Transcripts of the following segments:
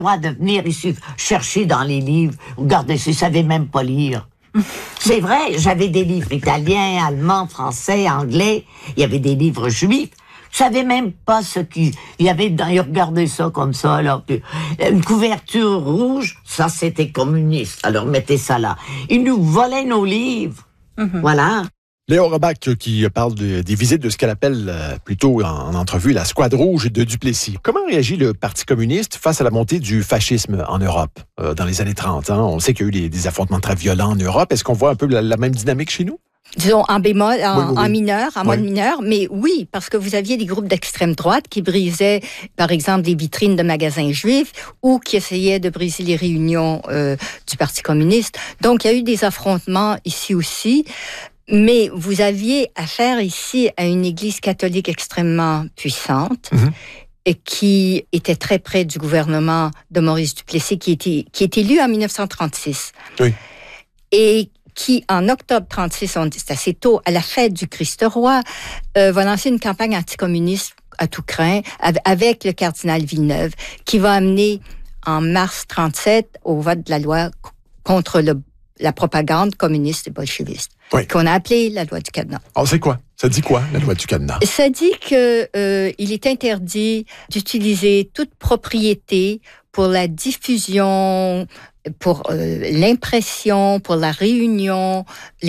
droit de venir ici chercher dans les livres. Regardez, je ne savais même pas lire. C'est vrai, j'avais des livres italiens, allemands, français, anglais. Il y avait des livres juifs. Je savais même pas ce qu'il y avait dans... Regardez ça comme ça, là. Une couverture rouge, ça, c'était communiste. Alors, mettez ça là. Ils nous volaient nos livres. Voilà. Léa Orbach qui parle des visites de ce qu'elle appelle plutôt en entrevue la Squad Rouge de Duplessis. Comment réagit le Parti communiste face à la montée du fascisme en Europe dans les années 30? On sait qu'il y a eu des affrontements très violents en Europe. Est-ce qu'on voit un peu la même dynamique chez nous? Disons en bémol, oui. en mineur, en mode mineur, mais oui, parce que vous aviez des groupes d'extrême droite qui brisaient, par exemple, des vitrines de magasins juifs ou qui essayaient de briser les réunions du Parti communiste. Donc, il y a eu des affrontements ici aussi. Mais vous aviez affaire ici à une Église catholique extrêmement puissante et qui était très près du gouvernement de Maurice Duplessis, qui est élu en 1936. Oui. Et qui, en octobre 36, c'est assez tôt, à la fête du Christ-Roi, va lancer une campagne anticommuniste à tout crin avec le cardinal Villeneuve, qui va amener en mars 37 au vote de la loi contre la propagande communiste et bolcheviste, qu'on a appelée la loi du cadenas. Alors, c'est quoi? Ça dit quoi, la loi du cadenas? Ça dit que il est interdit d'utiliser toute propriété pour la diffusion, pour l'impression, pour les réunions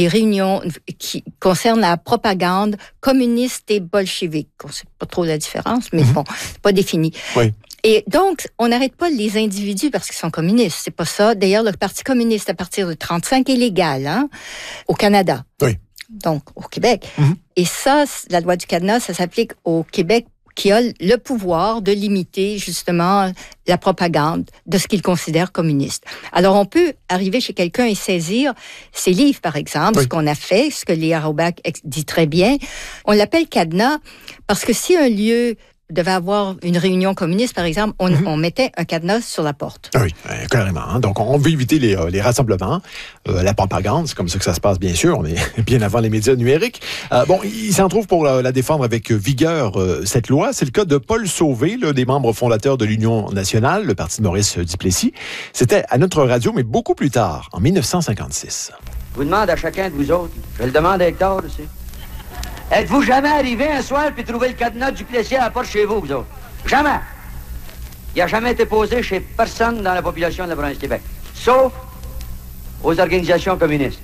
qui concernent la propagande communiste et bolchevique. On ne sait pas trop la différence, mais bon, c'est pas défini. Oui. Et donc, on n'arrête pas les individus parce qu'ils sont communistes. C'est pas ça. D'ailleurs, le Parti communiste, à partir de 1935, est légal, au Canada. Oui. Donc, au Québec. Et ça, la loi du cadenas, ça s'applique au Québec, qui a le pouvoir de limiter justement la propagande de ce qu'il considère communiste. Alors, on peut arriver chez quelqu'un et saisir ses livres, par exemple, ce qu'on a fait, ce que Léa Orbach dit très bien. On l'appelle cadenas parce que si un lieu devait avoir une réunion communiste, par exemple, on mettait un cadenas sur la porte. Oui, carrément. Donc, on veut éviter les rassemblements, la propagande, c'est comme ça que ça se passe, bien sûr. On est bien avant les médias numériques. Il s'en trouve pour la défendre avec vigueur, cette loi. C'est le cas de Paul Sauvé, l'un des membres fondateurs de l'Union nationale, le parti de Maurice Duplessis. C'était à notre radio, mais beaucoup plus tard, en 1956. Je vous demande à chacun de vous autres, je le demande à Hector aussi. Êtes-vous jamais arrivé un soir puis trouvé le cadenas du Duplessis à la porte chez vous autres? Jamais! Il n'a jamais été posé chez personne dans la population de la province de Québec, sauf aux organisations communistes.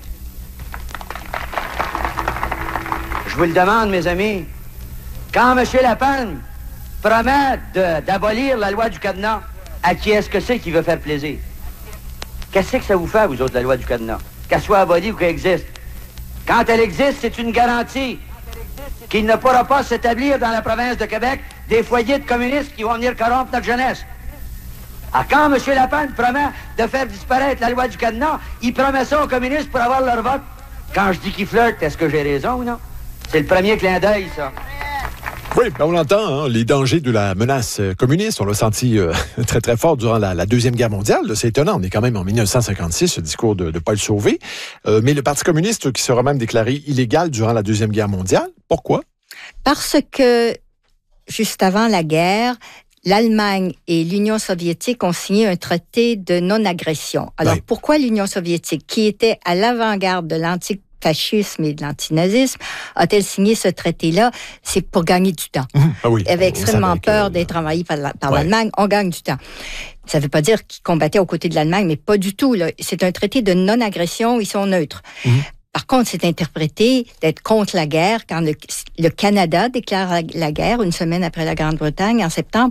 Je vous le demande, mes amis, quand M. Lapalme promet d'abolir la loi du cadenas, à qui est-ce que c'est qui veut faire plaisir? Qu'est-ce que ça vous fait, vous autres, la loi du cadenas? Qu'elle soit abolie ou qu'elle existe? Quand elle existe, c'est une garantie qu'il ne pourra pas s'établir dans la province de Québec des foyers de communistes qui vont venir corrompre notre jeunesse. Quand M. Lapalme promet de faire disparaître la loi du cadenas, il promet ça aux communistes pour avoir leur vote. Quand je dis qu'il flirte, est-ce que j'ai raison ou non? C'est le premier clin d'œil, ça. Oui, on l'entend, les dangers de la menace communiste, on l'a senti très, très fort durant la Deuxième Guerre mondiale. C'est étonnant, on est quand même en 1956, ce discours de Paul Sauvé. Mais le Parti communiste qui sera même déclaré illégal durant la Deuxième Guerre mondiale, pourquoi? Parce que, juste avant la guerre, l'Allemagne et l'Union soviétique ont signé un traité de non-agression. Alors, pourquoi l'Union soviétique, qui était à l'avant-garde de l'antifascisme et de l'antinazisme, a-t-elle signé ce traité-là? C'est pour gagner du temps. Elle avait extrêmement peur d'être envahie par l'Allemagne. On gagne du temps. Ça ne veut pas dire qu'ils combattaient aux côtés de l'Allemagne, mais pas du tout. Là. C'est un traité de non-agression, ils sont neutres. Par contre, c'est interprété d'être contre la guerre quand le Canada déclare la guerre une semaine après la Grande-Bretagne, en septembre.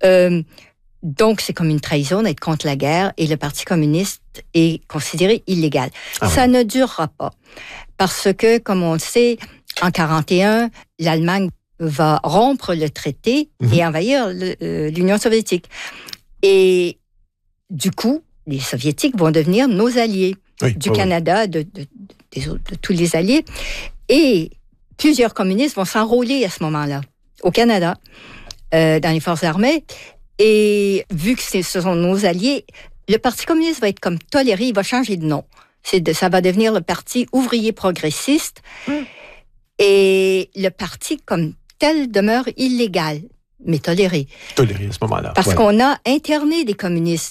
Donc, c'est comme une trahison d'être contre la guerre et le Parti communiste est considéré illégal. Ça ne durera pas parce que, comme on le sait, en 1941, l'Allemagne va rompre le traité et envahir l'Union soviétique. Et du coup, les Soviétiques vont devenir nos alliés du Canada, de tous les alliés. Et plusieurs communistes vont s'enrôler à ce moment-là, au Canada, dans les forces armées. Et vu que ce sont nos alliés, le Parti communiste va être comme toléré, il va changer de nom. Ça va devenir le Parti ouvrier progressiste. Et le parti comme tel demeure illégal. mais toléré. Toléré à ce moment-là. Parce qu'on a interné des communistes